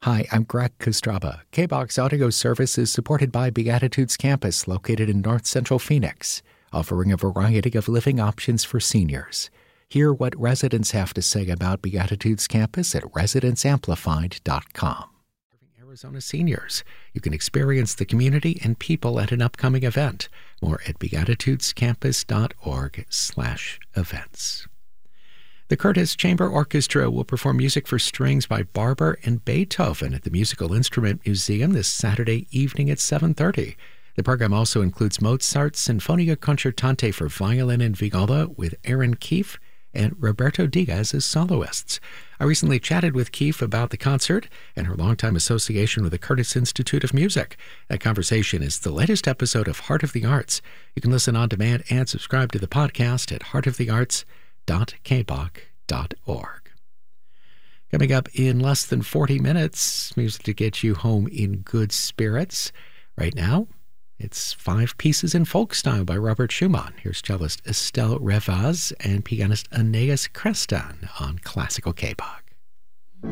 Hi, I'm Greg Kostraba. KBOX Audio Service is supported by Beatitudes Campus, located in North Central Phoenix, offering a variety of living options for seniors. Hear what residents have to say about Beatitudes Campus at residentsamplified.com. Arizona seniors. You can experience the community and people at an upcoming event. More at beatitudescampus.org/events. The Curtis Chamber Orchestra will perform music for strings by Barber and Beethoven at the Musical Instrument Museum this Saturday evening at 7:30. The program also includes Mozart's Sinfonia Concertante for violin and viola with Aaron Keefe and Roberto Diaz as soloists. I recently chatted with Keefe about the concert and her longtime association with the Curtis Institute of Music. That conversation is the latest episode of Heart of the Arts. You can listen on demand and subscribe to the podcast at heartofthearts.kbok.org. Coming up in less than 40 minutes, music to get you home in good spirits. Right now, it's 5 Pieces in Folk Style by Robert Schumann. Here's cellist Estelle Revaz and pianist Aeneas Creston on Classical KBOK.